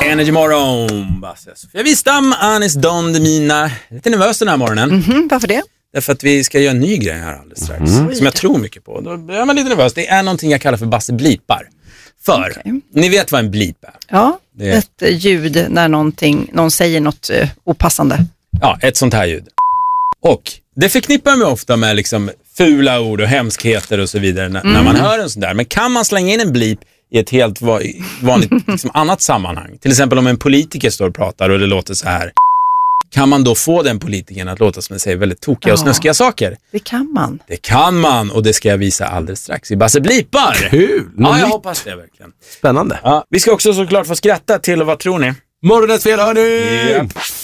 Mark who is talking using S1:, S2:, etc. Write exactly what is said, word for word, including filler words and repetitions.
S1: Energy Morgon. Sofia Wistam, Anis Don Demina. Lite nervös den här morgonen.
S2: Mm-hmm, varför det?
S1: Därför att vi ska göra en ny grej här alldeles strax. Mm. Som jag tror mycket på. Då blir man lite nervös. Det är någonting jag kallar för Basse blipar. För, okay. Ni vet vad en blip är?
S2: Ja,
S1: det är
S2: ett ljud när någonting, någon säger något uh, opassande.
S1: Ja, ett sånt här ljud. Och det förknippar mig ofta med liksom fula ord och hemskheter och så vidare när, mm. när man hör en sån där. Men kan man slänga in en blip i ett helt va- vanligt liksom, annat sammanhang? Till exempel om en politiker står och pratar och det låter så här. Kan man då få den politikern att låta som en säger väldigt tokiga och
S2: ja,
S1: snuskiga saker?
S2: Det kan man.
S1: Det kan man, och det ska jag visa alldeles strax i Basse blipar.
S3: Kul!
S1: Ja, jag hoppas det verkligen.
S3: Spännande.
S1: Ja, vi ska också såklart få skratta till, och vad tror ni?
S3: Morgonens fel, hörni!
S1: Yeah.